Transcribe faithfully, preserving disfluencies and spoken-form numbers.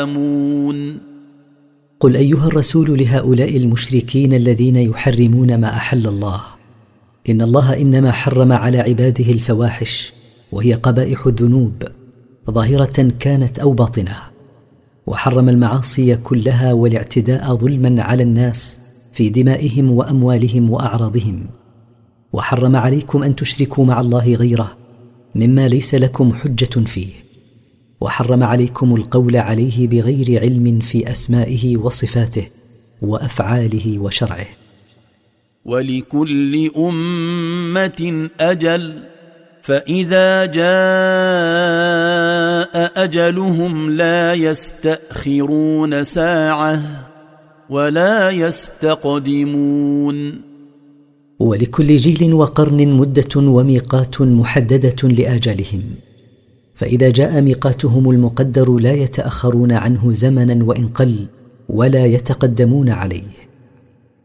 قل أيها الرسول لهؤلاء المشركين الذين يحرمون ما أحل الله: إن الله إنما حرم على عباده الفواحش، وهي قبائح الذنوب ظاهرة كانت أو باطنة، وحرم المعاصي كلها والاعتداء ظلما على الناس في دمائهم وأموالهم وأعراضهم، وحرم عليكم أن تشركوا مع الله غيره مما ليس لكم حجة فيه، وحرم عليكم القول عليه بغير علم في أسمائه وصفاته وأفعاله وشرعه. ولكل أمة أجل، فإذا جاء أجلهم لا يستأخرون ساعة ولا يستقدمون. ولكل جيل وقرن مدة وميقات محددة لآجالهم، فإذا جاء ميقاتهم المقدر لا يتأخرون عنه زمنا وإن قل، ولا يتقدمون عليه.